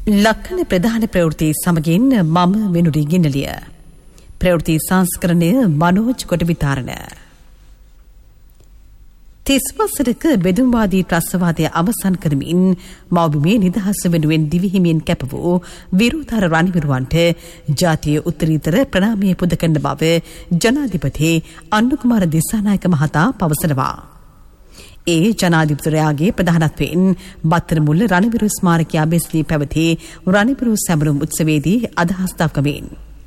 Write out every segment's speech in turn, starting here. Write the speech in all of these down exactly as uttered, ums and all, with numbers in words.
ලක්කන ප්‍රධාන ප්‍රවෘත්ති සමගින් මම වෙනුරි ගින්නලිය. ප්‍රවෘත්ති සංස්කරණය මනෝජ් කොටවිතාරණ. තිස් වසරක බෙදුම්වාදී ත්‍රස්තවාදය අවසන් කරමින් මව්බිමේ නිදහස වෙනුවෙන් දිවිහිමියෙන් කැප වූ විරෝධාර රණවිරුවන්ට ජාතිය උත්තරීතර ප්‍රණාමය පුද කරන බව ජනාධිපති අනුකුමාර දිසානායක මහතා පවසනවා. ඒ ජනාධිපතිවරයාගේ ප්‍රධානත්වයෙන් බත්තරමුල්ල රණවිරු ස්මාරකයේ අභිස්ලී පැවති රණවිරු සැමරුම් උත්සවයේදී අදහස් දක්වමින්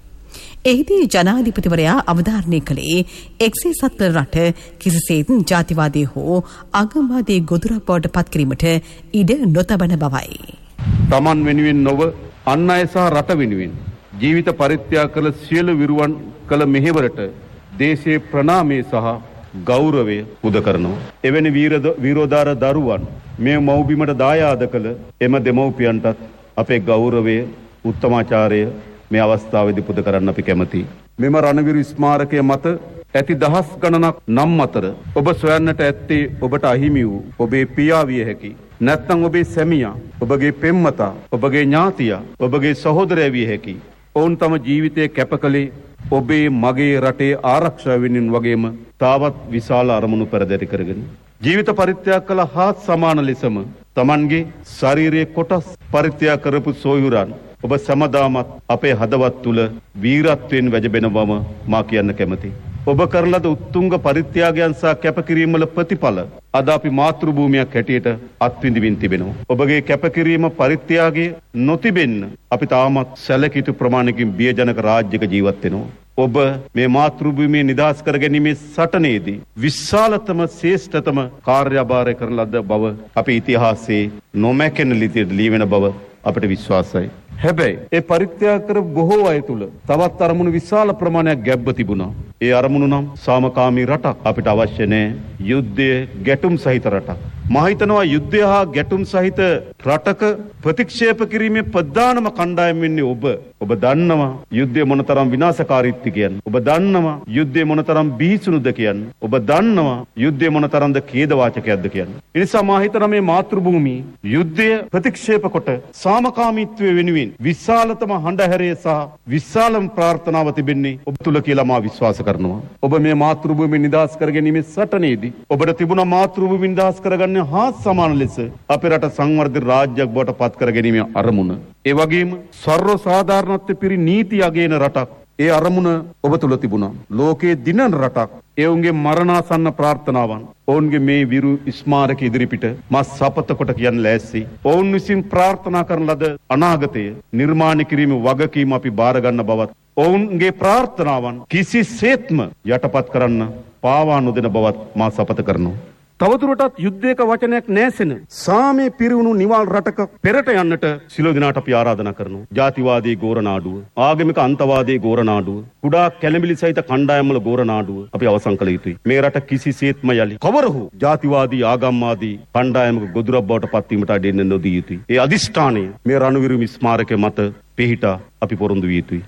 එහිදී ජනාධිපතිවරයා අවධාරණය කළේ එක්සේසත් කළ රට කිසිසේත් ජාතිවාදී හෝ අගම්වාදී ගොදුරක් බවට පත් කිරීමට ඉඩ නොතබන බවයි. තමන් වෙනුවෙන් නොව අන් අය සහ රට වෙනුවෙන් ජීවිත පරිත්‍යාග කළ සියලු විරුවන් කළ මෙහෙවරට දේශීය ප්‍රණාමය සහ ගෞරවය පුද කරනවා. එවැනි වීරෝදාර දරුවන් මේ මව්බිමට දායාද කළ එම දෙමව්පියන්ටත් අපේ ගෞරවය උත්තමාචාරය මේ අවස්ථාවේදී පුද කරන්න අපි කැමතියි. මෙම රණවිරු ස්මාරකය මත ඇති දහස් ගණනක් නම් අතර ඔබ සොයන්නට ඇත්තේ ඔබට අහිමි වූ ඔබේ පියා විය හැකි. නැත්නම් ඔබේ සැමියා, ඔබගේ පෙම්වතා, ඔබගේ ඥාතියා, ඔබගේ සහෝදරයා විය හැකි. ඔවුන් තම ජීවිතය කැප කළේ ඔබේ මගේ රටේ ආරක්ෂාව වෙනුවෙන් වගේම තාවත් විශාල අරමුණු පෙරදරි කරගෙන ජීවිත පරිත්‍යාග කළ හාත් සමාන ලෙසම Tamanගේ ශාරීරික කොටස් පරිත්‍යාග කරපු සොයුරන් ඔබ සමදාමත් අපේ හදවත් තුල වීරත්වයෙන් වැජබෙන බව මා කියන්න කැමතියි. ඔබ කරලද උත්තුංග පරිත්‍යාගයන් සහ කැපකිරීම වල ප්‍රතිඵල අද අපි මාතෘ භූමියක් හැටියට අත්විඳින්න තිබෙනවා. ඔබගේ කැපකිරීම පරිත්‍යාගය නොතිබෙන්න අපි තාමත් සැලකිය යුතු ප්‍රමාණයකින් බියජනක රාජ්‍යක ජීවත් වෙනවා. ඔබ මේ මාතෘ භූමිය නිදහස් කර ගැනීමේ සටනේදී විශාලතම ශ්‍රේෂ්ඨතම කාර්යභාරය කරන ලද බව අපේ ඉතිහාසයේ නොමැකෙන ලිපියට ලියවෙන බව අපට විශ්වාසයි. හැබැයි ඒ පරිත්‍යාග කර බොහෝ අය තුල තවත් අරමුණු විශාල ප්‍රමාණයක් ගැබ්ව තිබුණා. ඒ අරමුණු නම් සාමකාමී රටක් අපිට අවශ්‍ය නැහැ. යුද්ධය ගැටුම් සහිත රටක්. මා හිතනවා යුද්ධය හා ගැටුම් සහිත රටක ප්‍රතික්ෂේප කිරීමේ ප්‍රධානම කණ්ඩායම වෙන්නේ ඔබ. ඔබ දන්නවා යුද්ධය මොනතරම් විනාශකාරීත්වද කියන්නේ. ඔබ දන්නවා යුද්ධය මොනතරම් බිහිසුණුද කියන්නේ. ඔබ දන්නවා යුද්ධය මොනතරම්ද ඛේදවාචකයක්ද කියන්නේ. ඒ නිසා මා හිතනවා මේ මාතෘ භූමිය යුද්ධය ප්‍රතික්ෂේප කොට සාමකාමීත්වයේ වෙනුවෙන් විශාලතම හඬහැරය සහ විශාලම ප්‍රාර්ථනාව තිබෙන්නේ ඔබ තුල කියලා මා විශ්වාස කරනවා. ඔබ මේ මාතෘ භූමිය නිදහස් කර ගැනීමේ සටනේදී ඔබට තිබුණ මාතෘ භූමිය නිදහස් කරගන්න හා සමාන ලෙස අපේ රට සංවර්ධිත රාජ්‍යයක් බවට පත් කර ගැනීමේ අරමුණ. ඒ වගේම සර්ව සාධාරණත්වයේ පිරි නීති අගයන රටක්. ඒ අරමුණ ඔබ තුල තිබුණා. ලෝකයේ දිනන රටක්. ඒ උන්ගේ මරණාසන්න ප්‍රාර්ථනාවන් ඔවුන්ගේ මේ විරු ස්මාරක ඉදිරිපිට මස් සපත කොට කියන්න ලෑස්ති. ඔවුන් විසින් ප්‍රාර්ථනා කරන ලද අනාගතය නිර්මාණය කිරීමේ වගකීම අපි බාර ගන්න බවත් ඔවුන්ගේ ප්‍රාර්ථනාවන් කිසිසේත්ම යටපත් කරන්න පාවා නොදෙන බවත් මා සපත කරනවා. තවදුරටත් යුද්ධයක වචනයක් නැසෙන සාමයේ පිරිවුණු නිවාල් රටක පෙරට යන්නට සියලු දෙනාට අපි ආරාධනා කරනවා. ජාතිවාදී ගෝරනාඩුව, ආගමික අන්තවාදී ගෝරනාඩුව, කුඩා කැළඹිලි සහිත කණ්ඩායම් වල ගෝරනාඩුව අපි අවසන් කළ යුතුයි. මේ රට කිසිසේත්ම යලි කවරහු ජාතිවාදී ආගම්වාදී කණ්ඩායමක ගොදුරක් බවට පත් වීමට අඩෙන්න නොදී යුතුයි. ඒ අදිෂ්ඨානය මේ රණවිරු ස්මාරකයේ මත පිහිටා අපි පොරොන්දු විය යුතුයි.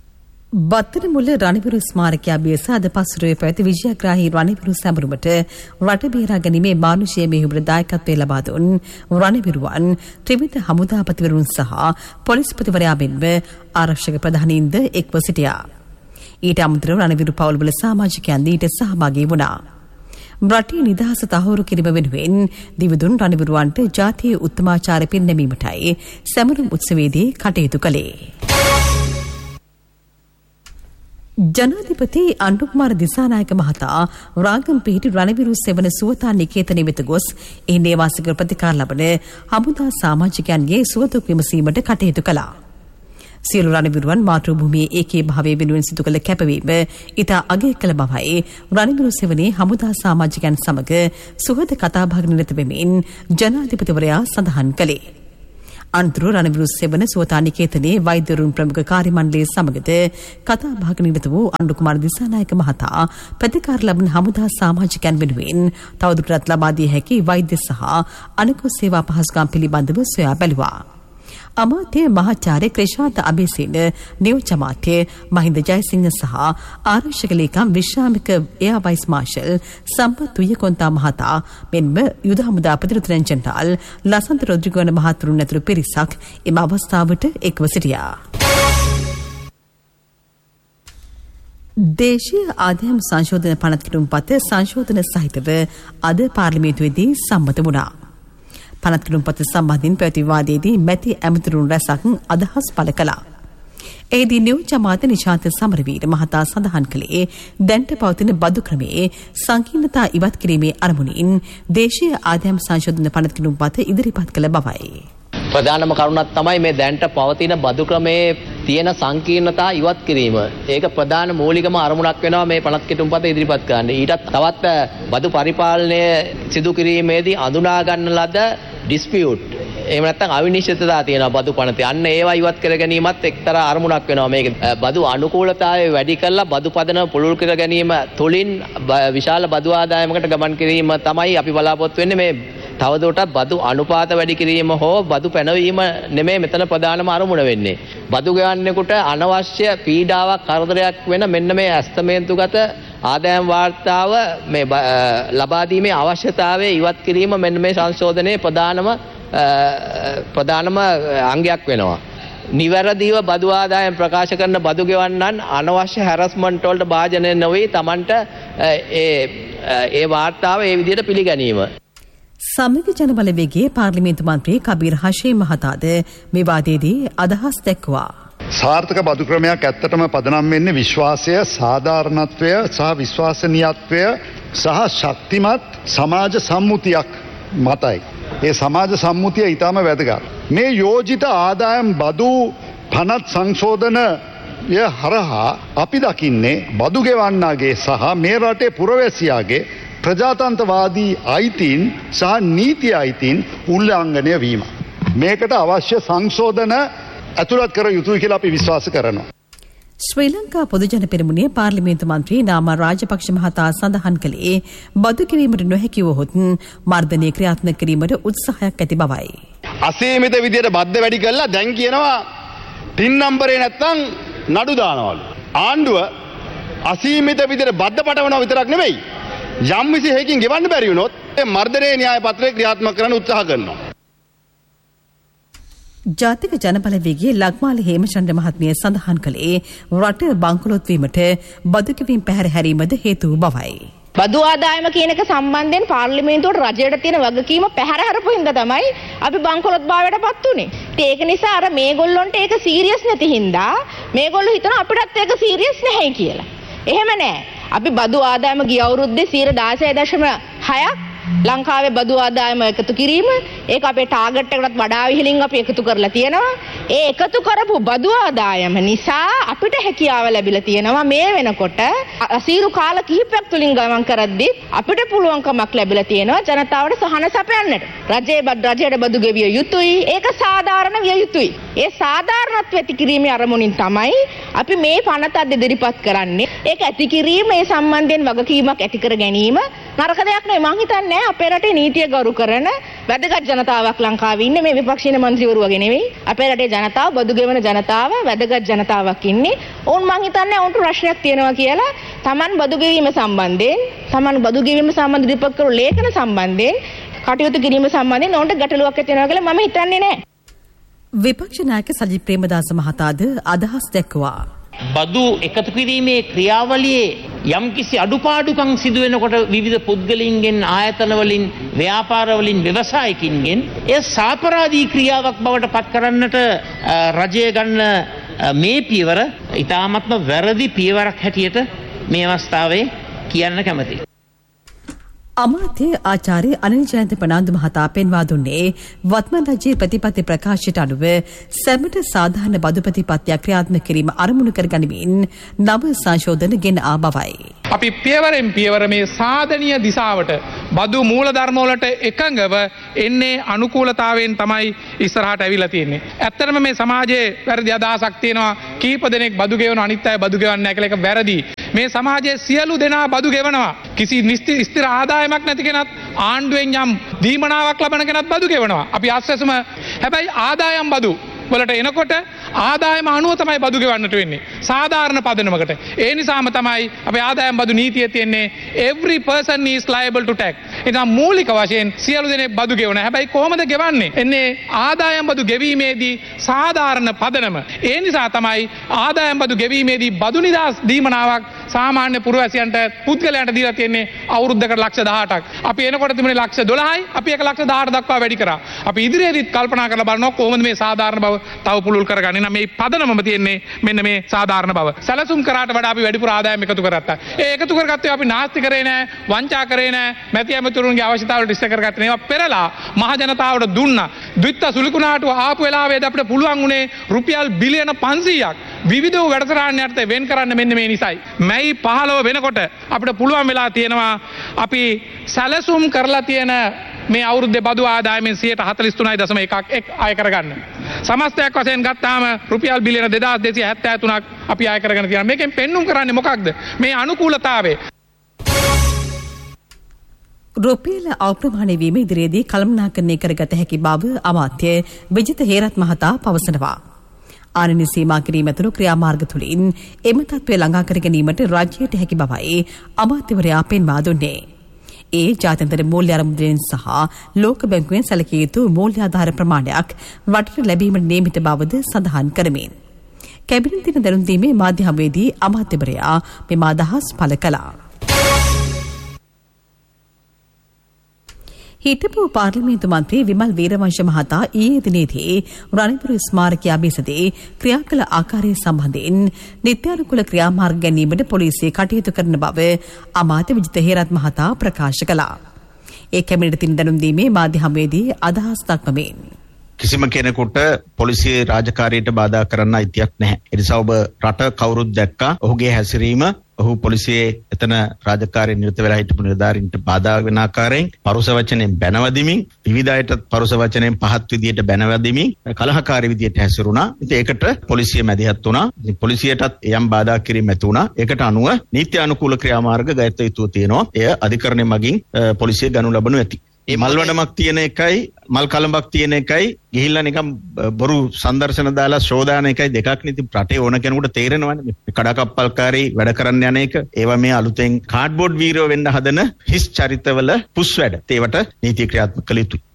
බත්තරමුල්ල රණවිරු ස්මාරකය අභියස අද පසුරුවේ පැවති විජයග්‍රාහී රණවිරු සැමරුමට රට බේරා ගැනීමේ මානුෂීය මෙහෙයුමට දායකත්වය ලබා දුන් රණවිරුවන් ත්‍රිවිධ හමුදාපතිවරුන් සහ පොලිස්පතිවරයා මෙන්ම ආරක්ෂක ප්‍රධානීන්ද එක්ව සිටියා. ඊට අමතරව රණවිරු පවුල්වල සමාජිකයන් ඊට සහභාගී වුණා. රටේ නිදහස තහවුරු කිරීම වෙනුවෙන් දිවිදුන් රණවිරුවන්ට ජාතිය උත්තමාචාරය පෙන්වීමටයි සැමරුම් උත්සවයේදී කටයුතු කළේ. ජනාධිපති අනුකුමාර දිසානායක මහතා රාගම්පිහිටි රණවිරු සෙවන සුවතා නිකේතනයේ වෙත ගොස් එහි නේවාසික ප්‍රතිකාර ලබන හමුදා සමාජිකයන්ගේ සුවදුක් විමසීමට කටයුතු කළා. සියලු රණවිරුවන් මාතෘ භූමියේ ඒකී භාවය වෙනුවෙන් සිදු කළ කැපවීම ඉතා අගය කළ බවයි රණවිරු සෙවනේ හමුදා සමාජිකයන් සමග සුහද කතාබහකට නිරත වෙමින් ජනාධිපතිවරයා සඳහන් කළේ. අන්තර රණවිරු සෙවන සුවතා නිකේතනයේ වෛද්‍යවරුන් ප්‍රමුඛ කාර්ය මණ්ඩලයේ සමගද කතා බහක නිරත වූ අනුකුමාර දිසානායක මහතා ප්‍රතිකාර ලබන හමුදා සමාජිකයන් වෙනුවෙන් තවදුරටත් ලබා දිය හැකි වෛද්‍ය සහ අනෙකුත් සේවා පහසුකම් පිළිබඳව සොයා බැලුවා. අමාත්‍ය මහාචාර්ය ක්‍රිෂාන්ත අබේසේන, නියෝජ්‍ය අමාත්‍ය මහින්ද ජයසිංහ සහ ආරක්ෂක ලේකම් විශ්‍රාමික එයා වයිස් මාර්ෂල් සම්පත් උයකොන්තා මහතා මෙන්ම යුද හමුදා ප්‍රතිරෝධ ජෙනරාල් ලසන්ත රොඩ්රිගෝන මහතුරුන් ඇතුළු පිරිසක් එම අවස්ථාවට එක්ව සිටියා. දේශීය ආදායම් සංශෝධන පනත් කිරුම්පත සංශෝධන සහිතව අද පාර්ලිමේන්තුවේදී සම්මත වුණා. පනත් කිරුම්පත සම්බන්ධයෙන් පැවති වාදයේදී මැති ඇමතුරුන් රැසක් අදහස් පළ කළා. එහිදී නියෝජ්‍ය අමාත්‍ය නිශාන්ත සමරවීර මහතා සඳහන් කළේ දැනට පවතින බදු ක්‍රමයේ සංකීර්ණතා ඉවත් කිරීමේ අරමුණින් දේශීය ආදායම් සංශෝධන පනත් කිරුම්පත ඉදිරිපත් කළ බවයි. ප්‍රධානම කරුණක් තමයි මේ දැනට පවතින බදු ක්‍රමයේ තියෙන සංකීර්ණතා ඉවත් කිරීම. ඒක ප්‍රධාන මූලිකම අරමුණක් වෙනවා මේ පනත් කිරුම්පත ඉදිරිපත් කරන්න. ඊටත් තවත් බදු පරිපාලනය සිදු කිරීමේදී අඳුනා ගන්න ලද ඩිස්පියුට් එහෙම නැත්නම් අවිනිශ්චිතතා තියෙනවා බදු පනතේ. අන්න ඒවා ඉවත් කර ගැනීමත් එක්තරා අරමුණක් වෙනවා. මේක බදු අනුකූලතාවය වැඩි කරලා බදු පදනම පුළුල් කර ගැනීම තුළින් විශාල බදු ආදායමකට ගමන් කිරීම තමයි අපි බලාපොරොත්තු වෙන්නේ. මේ තවදුරටත් බදු අනුපාත වැඩි කිරීම හෝ බදු පැනවීම නෙමෙයි මෙතන ප්‍රධානම අරමුණ වෙන්නේ. බදු ගෙවන්නෙකුට අනවශ්‍ය පීඩාවක් කරදරයක් වෙන මෙන්න මේ අස්තමේන්තුගත ආදායම් වාර්තාව මේ ලබා දීමේ අවශ්‍යතාවය ඉවත් කිරීම මෙන්න මේ සංශෝධනයේ ප්‍රධානම ප්‍රධානම අංගයක් වෙනවා. නිවැරදිව බදු ආදායම් ප්‍රකාශ කරන බදු ගෙවන්නන් අනවශ්‍ය හැරස්මන්ට් වලට භාජනය නොවේ. Tamanට ඒ ඒ වාර්තාව ඒ විදිහට පිළිගැනීම. සමග ජනබලවේගයේ පාර්ලිමේන්තු මන්ත්‍රී කබීර් හෂීම් මහතාද මේ වාදයේදී අදහස් දැක්වුවා. සාර්ථක බදු ක්‍රමයක් ඇත්තටම පදනම් වෙන්නේ විශ්වාසය, සාධාරණත්වය සහ විශ්වාසනීයත්වය සහ ශක්තිමත් සමාජ සම්මුතියක් මතයි. ඒ සමාජ සම්මුතිය ඊටම වැදගත්. මේ යෝජිත ආදායම් බදු පනත් සංශෝධනය හරහා අපි දකින්නේ බදු ගෙවන්නාගේ සහ මේ රටේ පුරවැසියාගේ ප්‍රජාතන්ත්‍රවාදී අයිතීන් සහ නීති අයිතීන් උල්ලංඝනය වීම. මේකට අවශ්‍ය සංශෝධන ඇතුළත් කර යුතුයි කියලා අපි විශ්වාස කරනවා. ශ්‍රී ලංකා පොදුජන පෙරමුණේ පාර්ලිමේන්තු මන්ත්‍රී නාමල් රාජපක්ෂ මහතා සඳහන් කළේ බදු කිරීමට නොහැකි වූහොත් මර්ධනය ක්‍රියාත්මක කිරීමට උත්සාහයක් ඇති බවයි. අසීමිත විදියට බද්ද වැඩි කළා දැන් කියනවා ටින් නම්බරේ නැත්තම් නඩු දානවලු. ආණ්ඩුව අසීමිත විදියට බද්ද පටවනවා විතරක් නෙවෙයි යම් විසි හේකින් ගෙවන්න බැරි වුණොත් ඒ මර්ධනයේ න්‍යාය පත්‍රය ක්‍රියාත්මක කරන්න උත්සාහ කරනවා. ජාතික ජනබලවේගයේ ලග්මාල හේමචන්ද්‍ර මහත්මිය සඳහන් කළේ රට බංකොලොත් වීමට බදු කිරීම පැහැර හැරීමද හේතු බවයි. බදු ආදායම කියන එක සම්බන්ධයෙන් පාර්ලිමේන්තුවට රජයට තියෙන වගකීම පැහැර හරපු හින්දා තමයි අපි බංකොලොත් භාවයටපත් උනේ. ඒක නිසා අර මේගොල්ලොන්ට ඒක සීරියස් නැති හින්දා මේගොල්ලෝ හිතන අපිටත් ඒක සීරියස් නැහැ කියලා. එහෙම නැහැ. අපි බදු ආදායම ගිය අවුරුද්දේ සියයට දාසය දශම හයක් ලංකාවේ බදු ආදායම එකතු කිරීම ඒක අපේ ටාගට් එකටත් වඩා ඉහළින් අපි එකතු කරලා තියෙනවා. ඒ එකතු කරපු බදු ආදායම නිසා අපිට හැකියාව ලැබිලා තියෙනවා මේ වෙනකොට අසීරු කාල කිහිපයක් තුලින් ගමන් කරද්දී අපිට පුළුවන්කමක් ලැබිලා තියෙනවා ජනතාවට සහන සපයන්නට. රජයේ රජයට බදු ගෙවිය යුතුයි. ඒක සාධාරණ විය යුතුයි. ඒ සාධාරණත්වය ඇති කිරීමේ අරමුණින් තමයි අපි මේ පනත ඉදිරිපත් කරන්නේ. ඒක ඇති කිරීම ඒ සම්බන්ධයෙන් වගකීමක් ඇති කර ගැනීම නරක දෙයක් නෙවෙයි. මං හිතන්නේ අපේ රටේ නීතිය ගරු කරන වැදගත් ජනතාවක් ලංකාවේ ඉන්නේ. මේ විපක්ෂීය මන්ත්‍රීවරු වගේ නෙවෙයි. අපේ රටේ ජනතාව බදු ගෙවන ජනතාව වැදගත් ජනතාවක් ඉන්නේ. ඔවුන් මං හිතන්නේ ඔවුන්ට ප්‍රශ්නයක් තියෙනවා කියලා. Taman බදු ගෙවීම සම්බන්ධයෙන්, Taman බදු ගෙවීම සම්බන්ධ ඉදිරිපත් කරු ලේඛන සම්බන්ධයෙන් කටයුතු කිරීම සම්බන්ධයෙන් ඔවුන්ට ගැටලුවක් ඇති වෙනවා කියලා මම හිතන්නේ නැහැ. විපක්ෂ නායක සජිත් ප්‍රේමදාස මහතාද අදහස් දැක්වුවා. බදු එකතු කිරීමේ ක්‍රියාවලියේ යම්කිසි අඩුපාඩුකම් සිදු වෙනකොට විවිධ පුද්ගලයින්ගෙන් ආයතනවලින් ව්‍යාපාරවලින් ව්‍යවසායකින්ගෙන් ඒ සාපරාධී ක්‍රියාවක් බවට පත් කරන්නට රජය ගන්න මේ පියවර ඉතාමත්ම වැරදි පියවරක් හැටියට මේ අවස්ථාවේ කියන්න කැමතියි. අමාත්‍ය ආචාර්ය අනිල් ජයන්ත ප්‍රනාන්දු මහතා පෙන්වා දුන්නේ වත්මන් රජයේ ප්‍රතිපත්ති ප්‍රකාශයට අනුව සැමට සාධාරණ බදු ප්‍රතිපත්තියක් ක්‍රියාත්මක කිරීම අරමුණු කර ගනිමින් නව සංශෝධන ගෙන ආ බවයි. අපි පියවරෙන් පියවර මේ සාධනීය දිශාවට බදු මූලධර්ම වලට එකඟව එන්නේ අනුකූලතාවයෙන් තමයි ඉස්සරහට ඇවිල්ලා තියෙන්නේ. ඇත්තටම මේ සමාජයේ වැරදි අදහසක් තියෙනවා කීප දෙනෙක් බදු ගෙවන අනිත් අය බදු ගෙවන්නේ නැහැ කියලා. ඒක වැරදි. මේ සමාජයේ සියලු දෙනා බදු ගෙවනවා. කිසි ස්ථිර ආදායමක් නැති කෙනත් ආණ්ඩුවෙන් යම් දීමනාවක් ලබන කෙනත් බදු ගෙවනවා. අපි අස්වැසුම හැබැයි ආදායම් බදු වලට එනකොට ආදායම අනුව තමයි බදු ගෙවන්නට වෙන්නේ. සාධාරණ පදනමකට. ඒ නිසාම තමයි අපේ ආදායම් බදු නීතියේ තියෙන්නේ every person is liable to tax. එතන මූලික වශයෙන් සියලු දෙනෙක් බදු ගෙවන. හැබැයි කොහොමද ගෙවන්නේ? එන්නේ ආදායම් බදු ගෙවීමේදී සාධාරණ පදනම. ඒ නිසා තමයි ආදායම් බදු ගෙවීමේදී බදු නිදහස් දීමනාවක් සාමාන්‍ය පුරවැසියන්ට පුද්ගලයන්ට දීලා තියෙන්නේ අවුරුද්දකට ලක්ෂ දහඅටක්. අපි එනකොට තිබුණේ ලක්ෂ දොළහයි. අපි ඒක ලක්ෂ දහඅට දක්වා වැඩි කරා. අපි ඉදිරියේදීත් කල්පනා කරලා බලනවා කොහොමද මේ සාධාරණ බව තව පුළුල් කරගන්නේ. නම් මේ පදනමම තියෙන්නේ මෙන්න මේ සාධාරණ බව. සැලසුම් කරාට වඩා අපි වැඩිපුර ආදායම් එකතු කරගත්තා. ඒ එකතු කරගත්තේ අපි නාස්ති කරේ නෑ, වංචා කරේ නෑ, මැති ඇමතුරුන්ගේ අවශ්‍යතාවලට ඉෂ්ට කරගත්තේ නෑ. ඒවා පෙරලා මහ ජනතාවට දුන්නා. ද්විත්ත සුළුකුණාටුව ආපු වෙලාවේදී අපිට පුළුවන් වුණේ රුපියල් බිලියන පන්සීයක් විවිධ වැඩසටහන් යටතේ වෙන් කරන්න මෙන්න මේ නිසයි. මැයි පහළොව වෙනකොට අපිට පුළුවන් වෙලා තියෙනවා අපි සැලසුම් කරලා තියෙන මේ අවුරුද්දේ බදු ආදායමෙන් සියයට හතළිස් තුනයි දශම එකක් එක් අය කරගන්න. සමස්තයක් වශයෙන් ගත්තාම රුපියල් බිලියන දෙදාස් දෙසිය හැත්තෑ තුනක් අපි අය කරගෙන තියෙනවා. මේකෙන් පෙන්눔 කරන්නේ මොකක්ද? මේ අනුකූලතාවය. රුපියල අප්‍රමාණය වීම ඉදිරියේදී කළමනාකරණය කරගත හැකි බව අමාත්‍ය විජිත හේරත් මහතා පවසනවා. ආනයන සීමා කිරීම ඇතුළු ක්‍රියාමාර්ග තුළින් එම තත්ත්වය ළඟා කර ගැනීමට රාජ්‍යයට හැකි බවයි අමාත්‍යවරයා පෙන්වා දුන්නේ. ඒ ජාත්‍යන්තර මූල්‍ය අරමුදලෙන් සහ ලෝක බැංකුවෙන් සැලකිය යුතු මූල්‍යාධාර ප්‍රමාණයක් රටට ලැබීමට නියමිත බවද සඳහන් කරමින් කැබිනට් දින දැනුම් දීමේ මාධ්‍ය හමුවේදී අමාත්‍යවරයා මෙම අදහස් පළ කළා. හිටපු පාර්ලිමේන්තු මන්ත්‍රී විමල් වීරවංශ මහතා ඊයේ දිනේදී රනිපුර ස්මාරකයේ අභිසදේ ක්‍රියා කළ ආකාරය සම්බන්ධයෙන් නිත්‍යානුකූල ක්‍රියාමාර්ග ගැනීමට පොලිසිය කටයුතු කරන බව අමාත්‍ය විජිත හේරත් මහතා ප්‍රකාශ කළා. ඒ කැබිනට් දින දැනුම් දීමේ මාධ්‍ය හමුවේදී අදහස් දක්වමින් කිසිම කෙනෙකුට පොලිසියේ රාජකාරියට බාධා කරන්න අයිතියක් නැහැ. ඒ නිසා ඔබ රට කවුරුත් දැක්කා ඔහුගේ හැසිරීම ඔහු පොලිසියේ එතන රාජකාරියේ නිරත වෙලා හිටපු නිලධාරීන්ට බාධා වෙන ආකාරයෙන් පරුස වචනෙන් බැනවදිමින් විවිධ අයට පරුස වචනෙන් පහත් විදියට බැනවදිමින් කලහකාරී විදියට හැසිරුණා. ඉතින් ඒකට පොලිසිය මැදිහත් වුණා. ඉතින් පොලිසියටත් යම් බාධා කිරීම ඇති වුණා. ඒකට අනුව නීති අනුකූල ක්‍රියාමාර්ග ගත යුතු තියෙනවා. එය අධිකරණය මගින් පොලිසිය ගනු ලබනු ඇති. ඒ මල් වඩමක් තියෙන එකයි මල් කලඹක් තියෙන එකයි ගිහිල්ලා නිකන් බොරු සංදර්ශන දාලා ශෝදාන එකයි දෙකක් නේ. ඉතින් රටේ ඕන කෙනෙකුට තේරෙනවනේ මේ කඩකප්පල්කාරී වැඩ කරන්න යන එක. ඒවා මේ අලුතෙන් කාඩ්බෝඩ් වීරයෝ වෙන්න හදන හිස් චරිතවල පුස් වැඩ. ඒවට නීති ක්‍රියාත්මක කළ යුතුයි.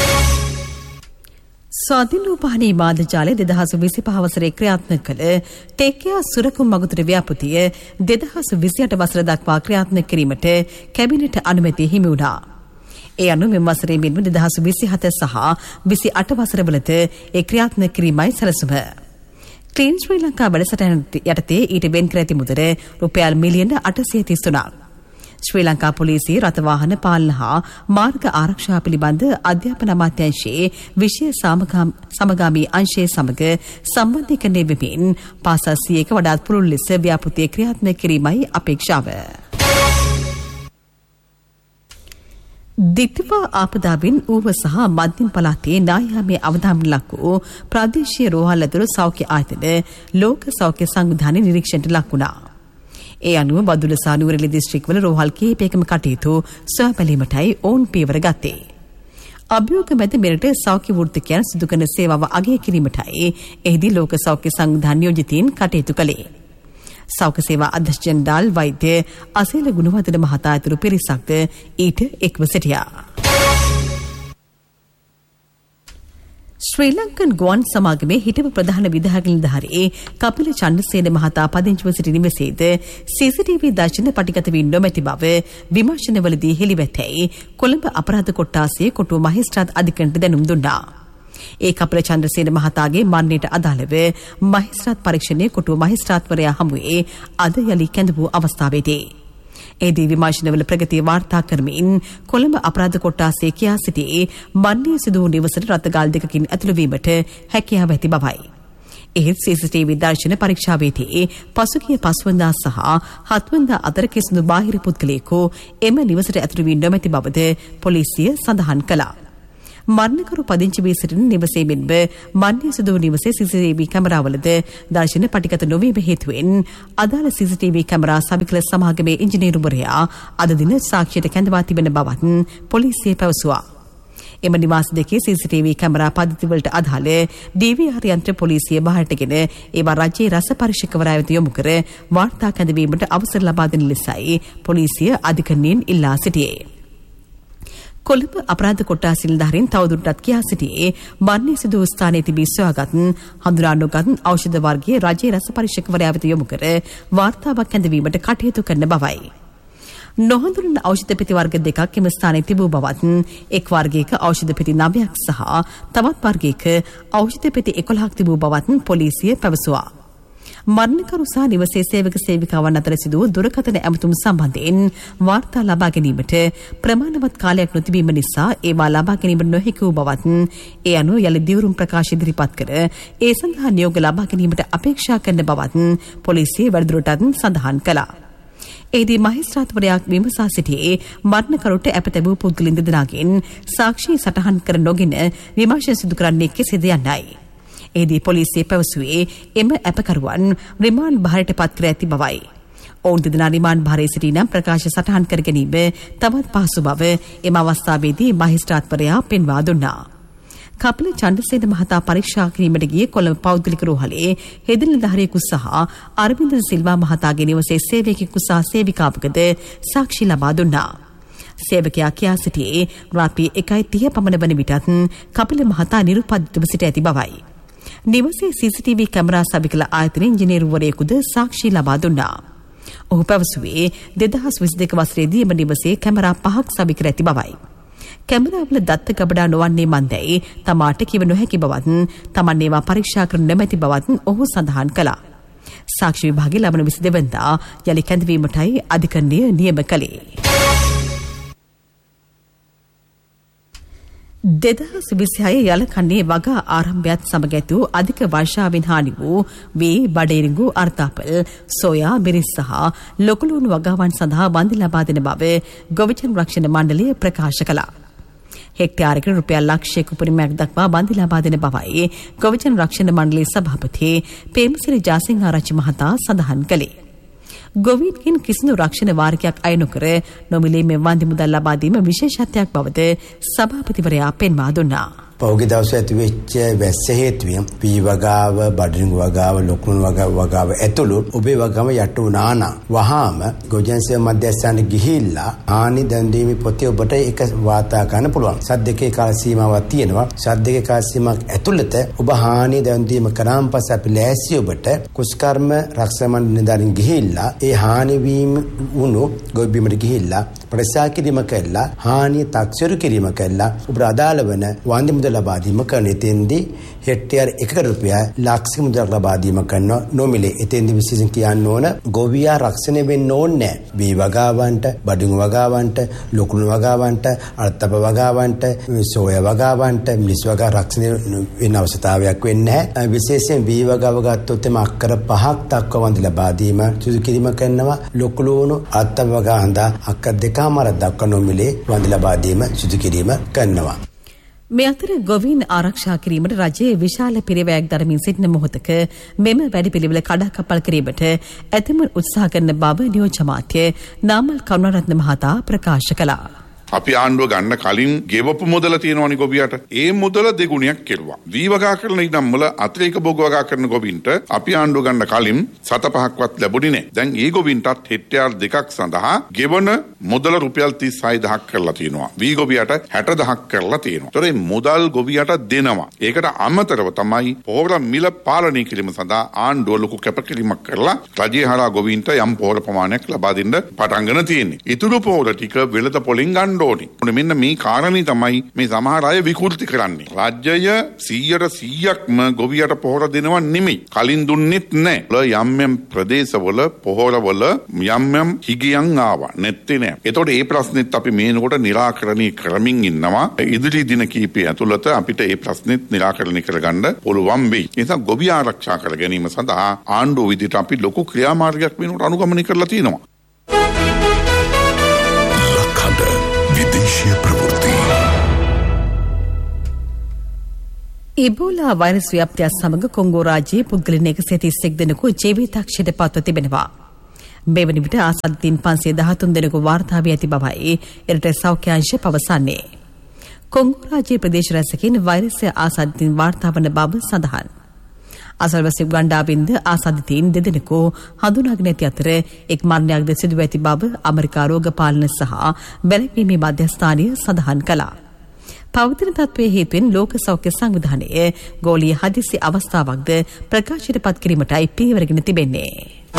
ස්වාධීනෝපාහනී මාධ්‍ය ජාලය දෙදහස් විසිපහ වසරේ ක්‍රියාත්මක කළ ටේකියා සුරකුම් මගුතර ව්‍යාපෘතිය දෙදහස් විසිඅට වසර දක්වා ක්‍රියාත්මක කිරීමට කැබිනට් අනුමැතිය හිමි වුණා. ඒ අනුව මෙම වසරේ මෙන්ම දෙදහස් විසිහත සහ විසිඅට වසරවලද ඒ ක්‍රියාත්මක කිරීමයි සැලසුම. ක්ලීන් ශ්‍රී ලංකා වැඩසටහන යටතේ ඊට වෙන් කර ඇති මුදල රුපියල් මිලියන අටසිය තිස් තුනක්. ශ්‍රී ලංකා පොලිසිය රථවාහන පාලන හා මාර්ග ආරක්ෂා පිළිබඳ අධ්‍යාපන අමාත්‍යාංශයේ විෂය සමගාමී අංශයේ සමග සම්බන්ධීකරණය වෙමින් පාසල් සියයක වඩාත් පුළුල් ලෙස ව්‍යාපෘතිය ක්‍රියාත්මක කිරීමයි අපේක්ෂාව. දිට්ඨිපා ආපදාවෙන් ඌව සහ මධ්‍යම පළාතේ නායාමේ අවධානය ලක් වූ ප්‍රාදේශීය රෝහල් ඇතුළු සෞඛ්‍ය ආයතන ලෝක සෞඛ්‍ය සංවිධානයේ නිරීක්ෂණයට ලක් වුණා. ඒ අනුව බදුල්ල සහ නුවරඑළිය දිස්ත්‍රික්කවල රෝහල් කිහිපයකම කටයුතු සොයා බැලීමටයි ඔවුන් පියවර ගත්තේ. අභියෝග මැද මෙරට සෞඛ්‍ය වෘත්තිකයන් සිදු කරන සේවාව අගය කිරීමටයි එහිදී ලෝක සෞඛ්‍ය සංවිධාන නියෝජිතයින් කටයුතු කළේ. සෞඛ්‍ය සේවා අධ්‍යක්ෂ ජනරාල් වෛද්‍ය අසේල ගුණවර්ධන මහතා ඇතුළු පිරිසක්ද ඊට එක්ව සිටියා. ශ්‍රී ලංකන් ගුවන් සමාගමේ හිටපු ප්‍රධාන විධායක නිලධාරී කපිල චන්ද්‍රසේන මහතා පදිංචිව සිටි නිවසේද සීසීටීවී දර්ශන පටිගත වී නොමැති බව විමර්ශනවලදී හෙළිවැතැයි කොළඹ අපරාධ කොට්ටාසයේ කොටුව මහේස්ත්‍රාත් අධිකරණයට දැනුම් දුන්නා. ඒ කපිල චන්ද්‍රසේන මහතාගේ මරණයට අදාළව මහේස්ත්‍රාත් පරීක්ෂණයේ කොටුව මහේස්ත්‍රාත්වරයා හමුවේ අද යලි කැඳවූ අවස්ථාවේදී එදී විමර්ශනවල ප්‍රගතිය වාර්තා කරමින් කොළඹ අපරාධ කොට්ටාසයේ කියා සිටි මරණය සිදු වූ නිවසට රථගාල් දෙකකින් ඇතුළු වීමට හැකියාව ඇති බවයි. එහෙත් සීසීටීවී දර්ශන පරීක්ෂාවේදී පසුගිය පස්වන්දා සහ හත්වන්දා අතර කිසිදු බාහිර පුද්ගලයෙකු එම නිවසට ඇතුළු වී නොමැති බවද පොලිසිය සඳහන් කළා. මරණකරු පදිංචි වී සිටින නිවසේ මෙන්ම මරණය සිදු වූ නිවසේ සීසීටීවී කැමරාවලද දර්ශන පටිගත නොවීම හේතුවෙන් අදාළ සීසීටීවී කැමරා සවිකල සමාගමේ ඉංජිනේරුවරයා අද දින සාක්ෂියට කැඳවා තිබෙන බවත් පොලිසිය පැවසුවා. එම නිවාස දෙකේ සී සී ටී වී කැමරා පද්ධතිවලට අදාළ ඩී වී ආර් යන්ත්‍ර පොලිසිය බාරටගෙන ඒවා රජයේ රස පරීක්ෂකවරයා වෙත යොමු කර වාර්තා කැඳවීමට අවසර ලබා දෙන ලෙසයි පොලිසිය අධිකරණයෙන් ඉල්ලා සිටියේ. කොළඹ අපරාධ කොට්ටාස නිලධාරීන් තවදුරටත් කියා සිටියේ මරණය සිදු වූ ස්ථානයේ තිබී සොයාගත් හඳුනා නොගත් ඖෂධ වර්ගයේ රජයේ රස පරීක්ෂකවරයා වෙත යොමු කර වාර්තාවක් කැඳවීමට කටයුතු කරන බවයි. නොහඳුනන ඖෂධ පෙති වර්ග දෙකක් එම ස්ථානයේ තිබූ බවත් එක් වර්ගයක ඖෂධ පෙති නවයක් සහ තවත් වර්ගයක ඖෂධ පෙති එකොළහක් තිබූ බවත් පොලිසිය පැවසුවා. මරණකරු සහ නිවසේ සේවක සේවිකාවන් අතර සිදු වූ දුරකථන ඇමතුම් සම්බන්ධයෙන් වාර්තා ලබා ගැනීමට ප්‍රමාණවත් කාලයක් නොතිබීම නිසා ඒවා ලබා ගැනීම නොහැකි වූ බවත් ඒ අනුව යලි දියුරුම් ප්‍රකාශ ඉදිරිපත් කර ඒ සඳහා නියෝග ලබා ගැනීමට අපේක්ෂා කරන බවත් පොලිසිය වැඩිදුරටත් සඳහන් කළා. එහිදී මහේස්ත්‍රාත්වරයා විමසා සිටියේ මරණකරුට අප තැබූ පුද්ගලින් දෙදෙනාගෙන් සාක්ෂි සටහන් කර නොගෙන විමර්ශන සිදු කරන්නේ කෙසේද යන්නයි. එහිදී පොලිසිය පැවසුවේ එම අපකරුවන් රිමාන්ඩ් භාරයට පත් කර ඇති බවයි. ඔවුන් දෙදෙනා රිමාන්ඩ් භාරයේ සිටි නම් ප්‍රකාශ සටහන් කර ගැනීම තවත් පහසු බව එම අවස්ථාවේදී මහේස්ත්‍රාත්වරයා පෙන්වා දුන්නා. කපිල චන්ද්‍රසේන මහතා පරීක්ෂා කිරීමට ගිය කොළඹ පෞද්ගලික රෝහලේ හෙදින නිලධාරියෙකු සහ අරවින්ද සිල්වා මහතාගේ නිවසේ සේවකයෙකු සහ සේවිකාවකද සාක්ෂි ලබා දුන්නා. සේවකයා කියා සිටියේ රාත්‍රී එකයි තිහ පමණ වන විටත් කපිල මහතා නිරුපද්‍රිතව සිට ඇති බවයි. නිවසේ සී සී ටී වී කැමරා සවිකල ආයතන ඉංජිනේරුවරයෙකුද සාක්ෂි ලබා දුන්නා. ඔහු පැවසුවේ දෙදහස් විසි දෙක වසරේදී එම නිවසේ කැමරා පහක් සවිකර ඇති බවයි. කැමරාවල දත්ත ගබඩා නොවන්නේ මන්දැයි තමාට කිව නොහැකි බවත් තමන් ඒවා පරීක්ෂා කර නොමැති බවත් ඔහු සඳහන් කළා. සාක්ෂි විභාගයේ ලබන විසි දෙවැනිදා යලි කැඳවීමටයි අධිකරණය නියම කළේ. දෙදහස් විසිහය යලකන්නේ වගා ආරම්භයත් සමග ඇති වූ අධික වර්ෂාවෙන් හානි වූ වී බඩේරිඟු අර්තාපල් සෝයා මිරිස් සහ ලොකුලුණු වගාවන් සඳහා වන්දි ලබා දෙන බව ගොවිජන රක්ෂණ මණ්ඩලය ප්‍රකාශ කළා. හෙක්ටයාරයකට රුපියල් ලක්ෂයක උපරිමයක් දක්වා වන්දි ලබා දෙන බවයි ගොවිජන රක්ෂණ මණ්ඩලයේ සභාපති පේමසිරි ජාසිංහාරච්චි මහතා සඳහන් කළේ. ගොවීන්ගෙන් කිසිදු රක්ෂණ වාරිකයක් අය නොකර නොමිලේ මෙම වන්දි මුදල් ලබා දීම විශේෂත්වයක් බවද සභාපතිවරයා පෙන්වා දුන්නා. පෞගේ දවසේ ඇති වෙච්ච වැස්ස හේතුවෙන් පී වගාව, බඩරිඟු වගාව, ලොකුණු වගාව වගාව ඇතුළු ඔබේ වගාව යට වුණා නම් වහාම ගොජන්සිය මධ්‍යස්ථානයේ ගිහිල්ලා හානි දන් දීමේ පොතේ ඔබට ඒක වාර්තා කරන්න පුළුවන්. සද්දකේ කාල සීමාවක් තියෙනවා. සද්දකේ කාල සීමාවක් ඇතුළත ඔබ හානි දන් දීම කරාන් පස්සේ අපි ලෑස්ති ඔබට කුස්කර්ම රක්ෂණ මණ්ඩල නිලධාරීන් ගිහිල්ලා ඒ හානි වීම වුණු ගොවිබිමට ගිහිල්ලා ප්‍රතිසා කිරීම කළා, හානිය තක්සේරු කිරීම කළා, ඔබට අදාළ වන වන්දි මුදල් ලබා දීම කරන එතෙන්දී හෙක්ටයාර එකක රුපියල් ලක්ෂ මුදල් ලබා දීම කරනවා නොමිලේ. එතෙන්දී විශේෂයෙන් කියන්න ඕන ගොවියා රක්ෂණය වෙන්න ඕනේ නැහැ. වී වගාවන්ට, බඩුඟු වගාවන්ට, ලොකුණු වගාවන්ට, අර්ථප වගාවන්ට, සෝයා වගාවන්ට, මිස් වගා රක්ෂණය වෙන්න අවශ්‍යතාවයක් වෙන්නේ නැහැ. විශේෂයෙන් වී වගාව ගත්තොත් එම අක්කර පහක් දක්වා වන්දි ලබා දීම සුදු කිරීම කරනවා. ලොකුණු අර්ථප වගා හඳා අක්කර දෙකමාර දක්වා නොමිලේ වන්දි ලබා දීම සුදු කිරීම කරනවා. මේ අතර ගොවීන් ආරක්ෂා කිරීමට රජයේ විශාල පිරිවැයක් දරමින් සිටින මොහොතක මෙම වැඩපිළිවෙල කඩාකප්පල් කිරීමට ඇතැම උත්සාහ කරන බව නියෝජ්‍ය අමාත්‍ය නාමල් කරුණාරත්න මහතා ප්‍රකාශ කළා. අපි ආණ්ඩුව ගන්න කලින් ගෙවපු මුදල තියෙනවනේ ගොවියට. ඒ මුදල දෙගුණයක් කෙරුවා. වී වගා කරන ඉඩම් වල අතිරේක භෝග වගා කරන ගොවින්ට අපි ආණ්ඩුව ගන්න කලින් සත පහක්වත් ලැබුණේ නැහැ. දැන් ඒ ගොවින්ටත් හෙක්ටයාර් දෙකක් සඳහා ගෙවන මුදල රුපියල් තිස් හය දහසක් කරලා තියෙනවා. වී ගොවියට හැට දහසක් කරලා තියෙනවා. ඒතොර මුදල් ගොවියට දෙනවා. ඒකට අමතරව තමයි පොහොර මිල පාලනය කිරීම සඳහා ආණ්ඩුව ලොකු කැපකිරීමක් කරලා රජයේ හරහා ගොවින්ට යම් පොහොර ප්‍රමාණයක් ලබා දෙන්න පටන් ගන්න තියෙන්නේ. ඊටු පොහොර ටික වෙළඳ පොලින් ගන්න ඕනේ. මෙන්න මේ කාරණේ තමයි මේ සමහර අය විකෘති කරන්නේ. රාජ්‍යය සීයට සීයක්ම ගොවියට පොහොර දෙනව නෙමෙයි. කලින් දුන්නෙත් නැහැ. යම් යම් ප්‍රදේශවල පොහොරවල යම් යම් හිගියන් ආවා. නැත්තේ නෑ. ඒතකොට මේ ප්‍රශ්නෙත් අපි මේනකොට निराකරණය කරමින් ඉන්නවා. ඉදිරි දින කිහිපය ඇතුළත අපිට මේ ප්‍රශ්නෙත් निराකරණය කරගන්න පුළුවන් වෙයි. ඒ නිසා ගොවි ආරක්ෂා කර ගැනීම සඳහා ආණ්ඩුව විදිහට අපි ලොකු ක්‍රියාමාර්ගයක් වෙනකොට අනුගමනය කරලා තියෙනවා. ඉබෝලා වෛරස් ව්‍යාප්තිය සමග කොංගෝ රාජ්‍යයේ පුද්ගලයන් එකසිය තිස්සෙක් දෙනෙකු ජීවිතක්ෂයට පත්ව තිබෙනවා. මෙවැනි විට ආසාදිතින් පන්සිය දහතුන් දෙනෙකු වාර්තා වී ඇති බවයි එරට සෞඛ්‍ය අංශය පවසන්නේ. කොංගෝ රාජ්‍ය ප්‍රදේශ රැසකින් වෛරසය ආසාදිතින් වාර්තා වන බව සඳහන්. අසල්වැසි උගණ්ඩාවෙන්ද ආසාදිතයින් දෙදෙනෙකු හඳුනාගෙන ඇති අතර එක් මරණයක්ද සිදුව ඇති බව ඇමරිකා රෝග පාලන සහ වැළැක්වීමේ මධ්‍යස්ථානය සඳහන් කළා. පවතින තත්ත්වයේ හේතුවෙන් ලෝක සෞඛ්‍ය සංවිධානය ගෝලීය හදිසි අවස්ථාවක්ද ප්‍රකාශයට පත් කිරීමටයි පියවරගෙන තිබෙන්නේ.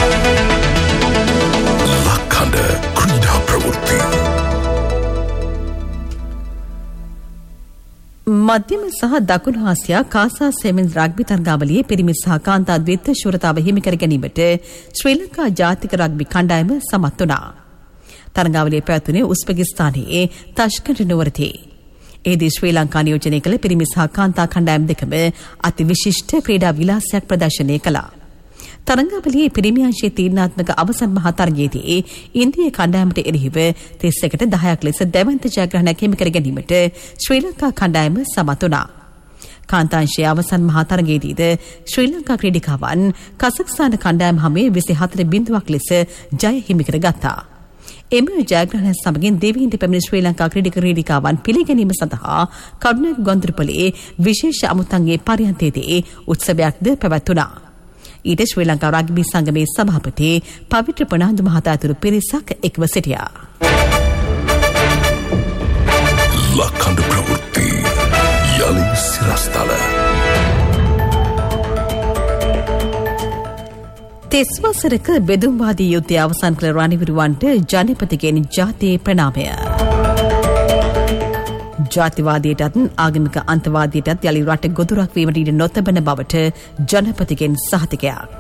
ලක්හඬ ක්‍රීඩා ප්‍රවෘත්ති මධ්‍යම සහ දකුණු ආසියා කාසා සෙමෙන් රග්බි තරගාවලියේ පිරිමි සහ කාන්තා ද්විත්ව ශූරතාව හිමි කර ගැනීමට ශ්‍රී ලංකා ජාතික රග්බි කණ්ඩායම සමත් වුණා. තරගාවලිය පැවැතුනේ උස්බෙකිස්තානයේ තාෂ්කන්ට් නුවරදී. එෙහිදී ශ්‍රී ලංකා නියෝජනය කළ පිරිමි සහ කාන්තා කණ්ඩායම් දෙකම අති විශිෂ්ට ක්‍රීඩා විලාසයක් ප්‍රදර්ශනය කළා. තරගාවලියේ පිරිමි අංශයේ තීරණාත්මක අවසන් මහ තරගයේදී ඉන්දිය කණ්ඩායමට එරෙහිව තිස් එකට දහයක් ලෙස දැවැන්ත ජයග්‍රහණයක් හිමි කර ගැනීමට ශ්‍රී ලංකා කණ්ඩායම සමත් වුණා. කාන්තාංශයේ අවසන් මහ තරගයේදීද ශ්‍රී ලංකා ක්‍රීඩිකාවන් කසක්ස්ථාන කණ්ඩායම හමුවේ විසි හතර බිංදුවක් ලෙස ජය හිමි කරගත්තා. එම ජයග්‍රහණ සමගින් දෙවියන්ට පැමිණි ශ්‍රී ලංකා ක්‍රීඩක ක්‍රීඩිකාවන් පිළිගැනීම සඳහා කරුණාක ගොන්දුරුපොළේ විශේෂ අමුත්තන්ගේ පරියන්තයේදී උත්සවයක්ද පැවැත්වුණා. ඊට ශ්‍රී ලංකා රග්බි සංගමේ සභාපති පවිත්‍ර ප්‍රනාන්දු මහතා ඇතුළු පිරිසක් එක්ව සිටියා. ලක්හඬ ප්‍රවෘත්ති යලි සිරස්තල තෙස් වසරක බෙදුම්වාදී යුද්ධය අවසන් කළ රණවිරුවන්ට ජනපතිගෙන් ජාතියේ ප්‍රණාමය. ජාතිවාදයටත් ආගමික අන්තවාදයටත් යළි රට ගොදුරක් වීමට ඉඩ නොතබන බවට ජනපතිගෙන් සහතිකයක්.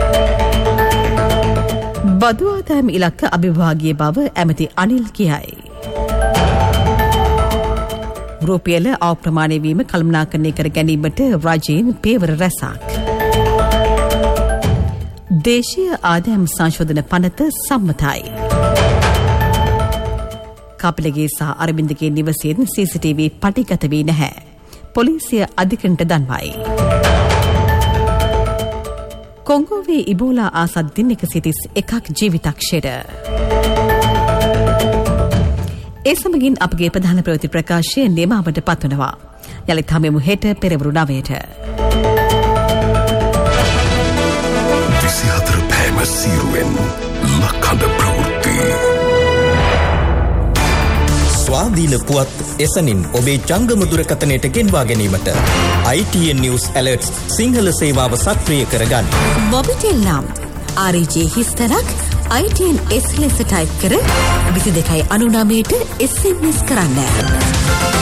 බදු ආදායම ඉලක්ක අභිභාගීය බව ඇමති අනිල් කියයි. රුපියල අප්‍රමාණය වීම කළමනාකරණය කර ගැනීමට රජයෙන් පියවර රැසක්. දේශීය ආදායම් සංශෝධන පනත සම්මතයි. කපිලගේ සහ අරබින්දගේ නිවසෙන් සීසීටීවී පටිගත වී නැහැ. පොලිසිය අධිකරණයට දන්වයි. කොංගෝවේ ඉබෝලා ආසද්දින් එකසිය තිස් එකක් ජීවිතක්ෂයට. ඒ සමගින් අපගේ ප්‍රධාන ප්‍රවෘත්ති ප්‍රකාශය නිමාවට පත්වනවා. යළිත් හමුවෙමු හෙට පෙරවරු නවයට. විසිහතර පෑම සීරුවෙන් ලක්හඬ ප්‍රවෘත්ති ස්වාධීන පුවත් එසනින් ඔබේ ජංගම දුරකථනයට ගෙන්වා ගැනීමට I T N News Alerts Sinhala සේවාව සක්‍රිය කරගන්න. මොබිටෙල් නම් R J හිස්තරක් I T N S ලෙස ටයිප් කර විසි දෙකයි අනු නවයට S M S කරන්න.